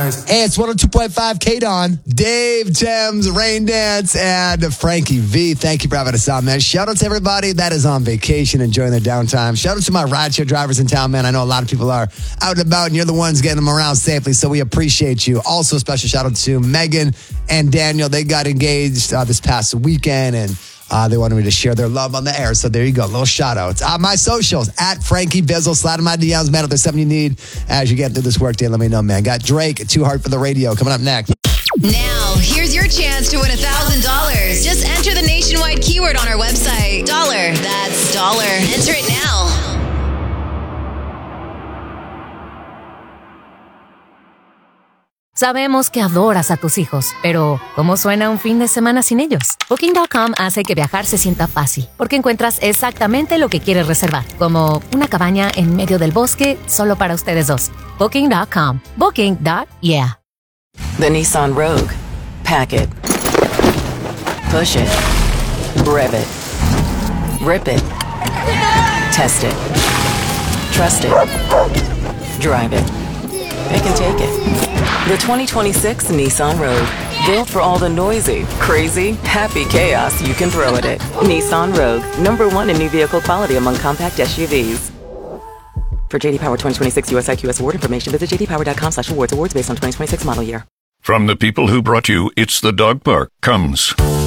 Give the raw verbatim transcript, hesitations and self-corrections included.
times. Hey, it's one oh two point five K-Don. Dave, Thames, Rain Dance, and Frankie V. Thank you for having us on, man. Shout out to everybody that is on vacation, enjoying their downtime. Shout out to my rideshare drivers in town, man. I know a lot of people are out and about, and you're the ones getting them around safely, so we appreciate you. Also, a special shout out to Megan and Daniel. They got engaged uh, this past weekend, and Uh, they wanted me to share their love on the air. So there you go. Little shout outs. Uh, my socials at Frankie Bizzle. Slide in my D Ms, man. If there's something you need as you get through this work day, let me know, man. Got Drake, Too Hard for the Radio coming up next. Now, here's your chance to win one thousand dollars. Just enter the nationwide keyword on our website. Dollar. That's dollar. Enter it now. Sabemos que adoras a tus hijos, pero ¿cómo suena un fin de semana sin ellos? Booking punto com hace que viajar se sienta fácil, porque encuentras exactamente lo que quieres reservar, como una cabaña en medio del bosque solo para ustedes dos. Booking punto com. Booking. Yeah. The Nissan Rogue. Pack it. Push it. Rev it. Rip it. Test it. Trust it. Drive it. Pick and take it. The twenty twenty-six Nissan Rogue. Built for all the noisy, crazy, happy chaos you can throw at it. Nissan Rogue. Number one in new vehicle quality among compact S U Vs. For J D Power twenty twenty-six U S I Q S award information, visit j d power dot com slash awards. Awards based on twenty twenty-six model year. From the people who brought you It's the Dog Park comes